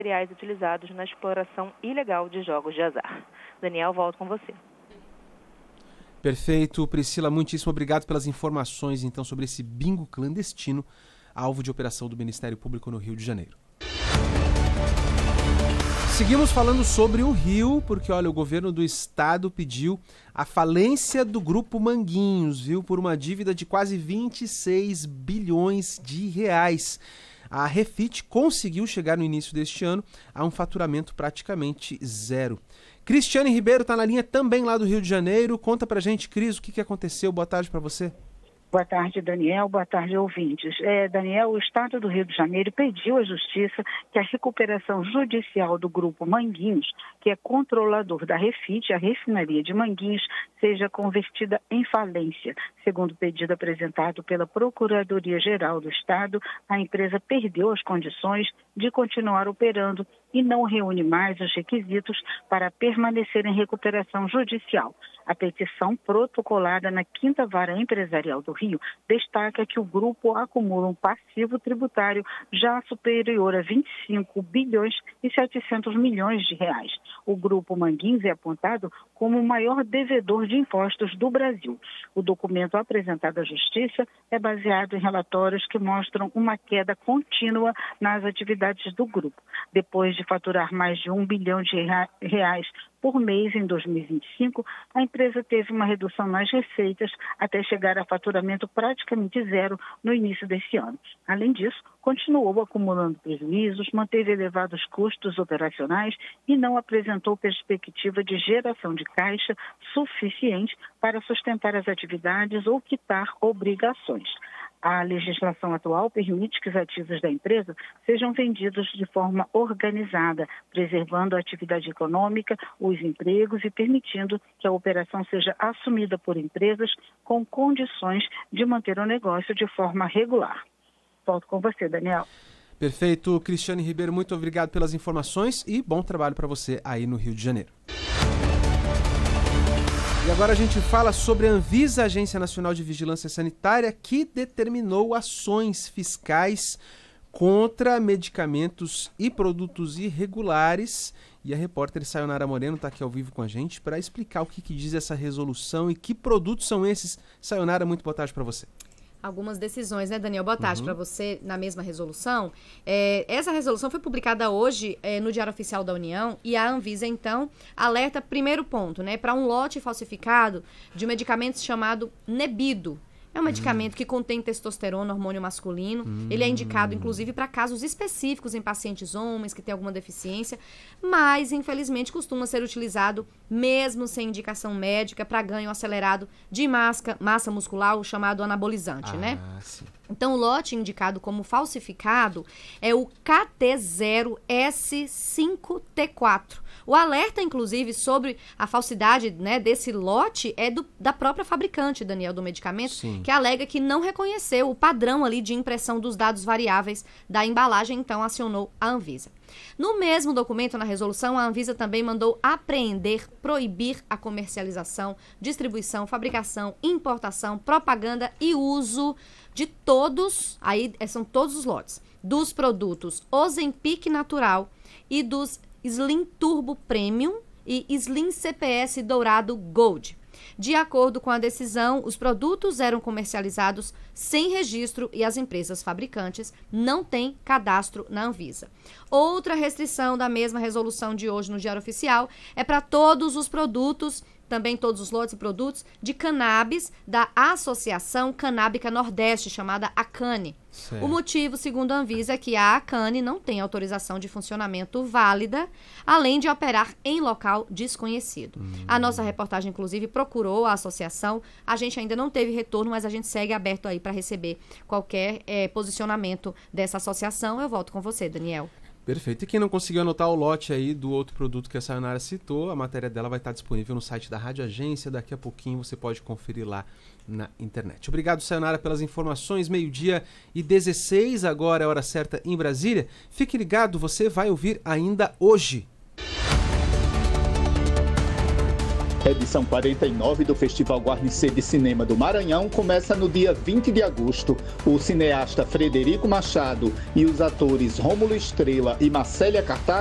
materiais utilizados na exploração ilegal de jogos de azar. Daniel, volto com você. Perfeito. Priscila, muitíssimo obrigado pelas informações, então, sobre esse bingo clandestino, alvo de operação do Ministério Público no Rio de Janeiro. Seguimos falando sobre o Rio, porque, olha, o governo do estado pediu a falência do Grupo Manguinhos, viu, por uma dívida de quase 26 bilhões de reais. A Refit conseguiu chegar no início deste ano a um faturamento praticamente zero. Cristiane Ribeiro está na linha também lá do Rio de Janeiro. Conta pra gente, Cris, o que aconteceu. Boa tarde para você. Boa tarde, Daniel. Boa tarde, ouvintes. Daniel, o Estado do Rio de Janeiro pediu à Justiça que a recuperação judicial do Grupo Manguinhos, que é controlador da Refit, a refinaria de Manguinhos, seja convertida em falência. Segundo o pedido apresentado pela Procuradoria-Geral do Estado, a empresa perdeu as condições de continuar operando e não reúne mais os requisitos para permanecer em recuperação judicial. A petição protocolada na 5ª Vara Empresarial do Rio destaca que o grupo acumula um passivo tributário já superior a 25 bilhões e 700 milhões de reais. O Grupo Manguinhos é apontado como o maior devedor de impostos do Brasil. O documento apresentado à Justiça é baseado em relatórios que mostram uma queda contínua nas atividades do grupo. Depois de faturar mais de 1 bilhão de reais por mês em 2025, a empresa teve uma redução nas receitas até chegar a faturamento praticamente zero no início desse ano. Além disso, continuou acumulando prejuízos, manteve elevados custos operacionais e não apresentou perspectiva de geração de caixa suficiente para sustentar as atividades ou quitar obrigações. A legislação atual permite que os ativos da empresa sejam vendidos de forma organizada, preservando a atividade econômica, os empregos e permitindo que a operação seja assumida por empresas com condições de manter o negócio de forma regular. Volto com você, Daniel. Perfeito. Cristiane Ribeiro, muito obrigado pelas informações e bom trabalho para você aí no Rio de Janeiro. E agora a gente fala sobre a Anvisa, Agência Nacional de Vigilância Sanitária, que determinou ações fiscais contra medicamentos e produtos irregulares. E a repórter Sayonara Moreno está aqui ao vivo com a gente para explicar o que diz essa resolução e que produtos são esses. Sayonara, muito boa tarde para você. Algumas decisões, né, Daniel? Boa tarde para você na mesma resolução. Essa resolução foi publicada hoje no Diário Oficial da União e a Anvisa, então, alerta, primeiro ponto, né, para um lote falsificado de um medicamento chamado Nebido. É um medicamento que contém testosterona, hormônio masculino. Ele é indicado, inclusive, para casos específicos em pacientes homens que têm alguma deficiência, mas, infelizmente, costuma ser utilizado mesmo sem indicação médica para ganho acelerado de massa muscular, o chamado anabolizante, né? Sim. Então, o lote indicado como falsificado é o KT0S5T4. O alerta, inclusive, sobre a falsidade, né, desse lote é da própria fabricante, Daniel, do medicamento, Sim, que alega que não reconheceu o padrão ali de impressão dos dados variáveis da embalagem, então acionou a Anvisa. No mesmo documento, na resolução, a Anvisa também mandou apreender, proibir a comercialização, distribuição, fabricação, importação, propaganda e uso de todos, aí são todos os lotes, dos produtos Ozempic Natural e dos Slim Turbo Premium e Slim CPS Dourado Gold. De acordo com a decisão, os produtos eram comercializados sem registro e as empresas fabricantes não têm cadastro na Anvisa. Outra restrição da mesma resolução de hoje no Diário Oficial é para todos os produtos, também todos os lotes e produtos de cannabis da Associação Canábica Nordeste, chamada ACANE. certo. O motivo, segundo a Anvisa, é que a ACANE não tem autorização de funcionamento válida, além de operar em local desconhecido. A nossa reportagem, inclusive, procurou a associação. A gente ainda não teve retorno, mas a gente segue aberto aí para receber qualquer posicionamento dessa associação. Eu volto com você, Daniel. Perfeito. E quem não conseguiu anotar o lote aí do outro produto que a Sayonara citou, a matéria dela vai estar disponível no site da Rádio Agência. Daqui a pouquinho você pode conferir lá na internet. Obrigado, Sayonara, pelas informações. 12h16, agora é a hora certa em Brasília. Fique ligado, você vai ouvir ainda hoje. Edição 49 do Festival Guarnicê de Cinema do Maranhão começa no dia 20 de agosto. O cineasta Frederico Machado e os atores Rômulo Estrela e Marcélia Cartaz